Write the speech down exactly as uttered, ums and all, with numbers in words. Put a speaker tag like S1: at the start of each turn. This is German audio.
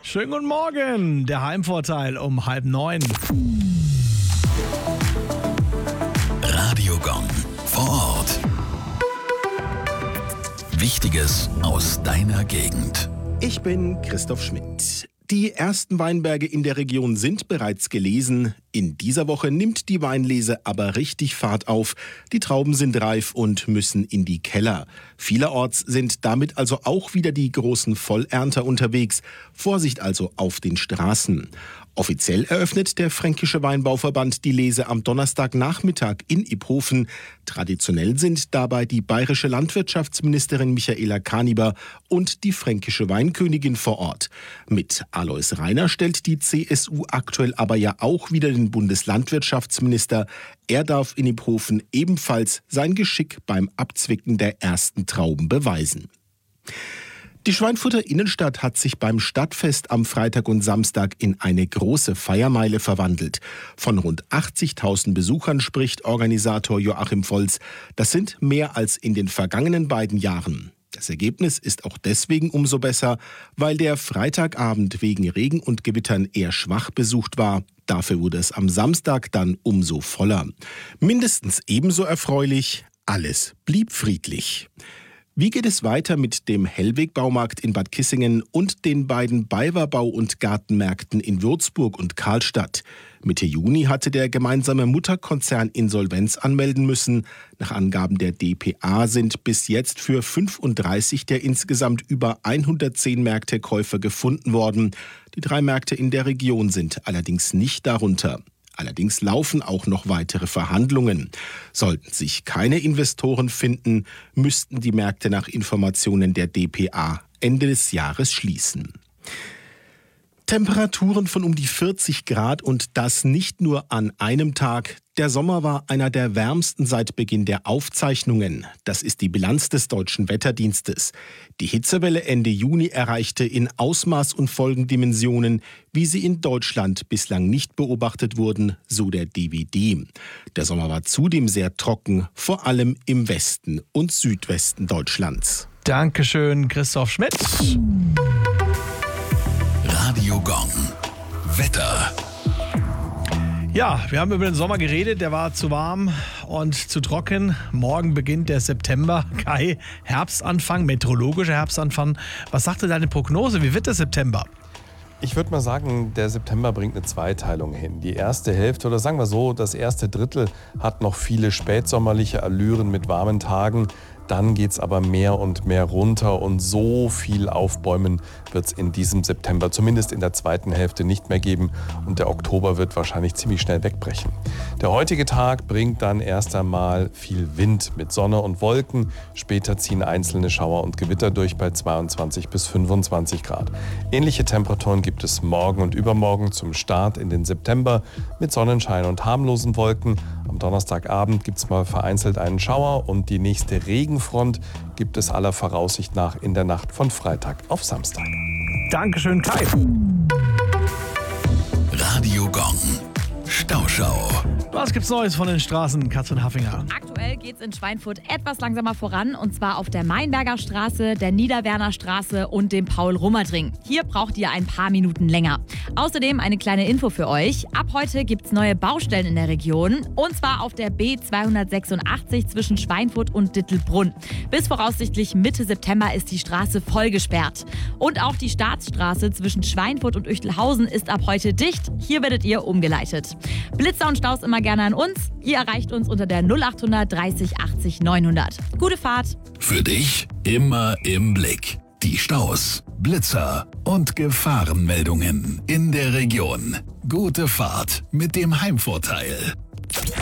S1: Schönen guten Morgen, der Heimvorteil um halb neun.
S2: Radio Gong vor Ort. Wichtiges aus deiner Gegend.
S3: Ich bin Christoph Schmidt. Die ersten Weinberge in der Region sind bereits gelesen. In dieser Woche nimmt die Weinlese aber richtig Fahrt auf. Die Trauben sind reif und müssen in die Keller. Vielerorts sind damit also auch wieder die großen Vollernter unterwegs. Vorsicht also auf den Straßen. Offiziell eröffnet der Fränkische Weinbauverband die Lese am Donnerstagnachmittag in Iphofen. Traditionell sind dabei die bayerische Landwirtschaftsministerin Michaela Kaniber und die fränkische Weinkönigin vor Ort. Mit Alois Rainer stellt die C S U aktuell aber ja auch wieder den Bundeslandwirtschaftsminister. Er darf in Iphofen ebenfalls sein Geschick beim Abzwicken der ersten Trauben beweisen. Die Schweinfurter Innenstadt hat sich beim Stadtfest am Freitag und Samstag in eine große Feiermeile verwandelt. Von rund achtzigtausend Besuchern spricht Organisator Joachim Volz. Das sind mehr als in den vergangenen beiden Jahren. Das Ergebnis ist auch deswegen umso besser, weil der Freitagabend wegen Regen und Gewittern eher schwach besucht war. Dafür wurde es am Samstag dann umso voller. Mindestens ebenso erfreulich, alles blieb friedlich. Wie geht es weiter mit dem Hellweg-Baumarkt in Bad Kissingen und den beiden BayWa Bau- und Gartenmärkten in Würzburg und Karlstadt? Mitte Juni hatte der gemeinsame Mutterkonzern Insolvenz anmelden müssen. Nach Angaben der D P A sind bis jetzt für fünfunddreißig der insgesamt über hundertzehn Märkte Käufer gefunden worden. Die drei Märkte in der Region sind allerdings nicht darunter. Allerdings laufen auch noch weitere Verhandlungen. Sollten sich keine Investoren finden, müssten die Märkte nach Informationen der D P A Ende des Jahres schließen. Temperaturen von um die vierzig Grad und das nicht nur an einem Tag. Der Sommer war einer der wärmsten seit Beginn der Aufzeichnungen. Das ist die Bilanz des Deutschen Wetterdienstes. Die Hitzewelle Ende Juni erreichte in Ausmaß und Folgendimensionen, wie sie in Deutschland bislang nicht beobachtet wurden, so der D W D. Der Sommer war zudem sehr trocken, vor allem im Westen und Südwesten Deutschlands.
S1: Dankeschön, Christoph Schmidt.
S2: Radio Gong. Wetter.
S1: Ja, wir haben über den Sommer geredet, der war zu warm und zu trocken. Morgen beginnt der September. Kai, Herbstanfang, meteorologischer Herbstanfang. Was sagte deine Prognose? Wie wird der September?
S4: Ich würde mal sagen, der September bringt eine Zweiteilung hin. Die erste Hälfte, oder sagen wir so, das erste Drittel hat noch viele spätsommerliche Allüren mit warmen Tagen. Dann geht es aber mehr und mehr runter und so viel Aufbäumen wird es in diesem September, zumindest in der zweiten Hälfte, nicht mehr geben. Und der Oktober wird wahrscheinlich ziemlich schnell wegbrechen. Der heutige Tag bringt dann erst einmal viel Wind mit Sonne und Wolken. Später ziehen einzelne Schauer und Gewitter durch bei zweiundzwanzig bis fünfundzwanzig Grad. Ähnliche Temperaturen gibt es morgen und übermorgen zum Start in den September mit Sonnenschein und harmlosen Wolken. Am Donnerstagabend gibt es mal vereinzelt einen Schauer und die nächste Regenfront gibt es aller Voraussicht nach in der Nacht von Freitag auf Samstag.
S1: Dankeschön, Kai.
S2: Radio Gong. Stauschau.
S1: Was gibt's Neues von den Straßen, Katrin Haffinger?
S5: Aktuell geht's in Schweinfurt etwas langsamer voran, und zwar auf der Mainberger Straße, der Niederwerner Straße und dem Paul-Rummert-Ring. Hier braucht ihr ein paar Minuten länger. Außerdem eine kleine Info für euch. Ab heute gibt's neue Baustellen in der Region, und zwar auf der B zweihundertsechsundachtzig zwischen Schweinfurt und Dittelbrunn. Bis voraussichtlich Mitte September ist die Straße voll gesperrt. Und auch die Staatsstraße zwischen Schweinfurt und Uechtelhausen ist ab heute dicht. Hier werdet ihr umgeleitet. Blitzer und Staus immer gerne an uns. Ihr erreicht uns unter der null achthundert dreißig achtzig neunhundert. Gute Fahrt.
S2: Für dich immer im Blick. Die Staus, Blitzer und Gefahrenmeldungen in der Region. Gute Fahrt mit dem Heimvorteil.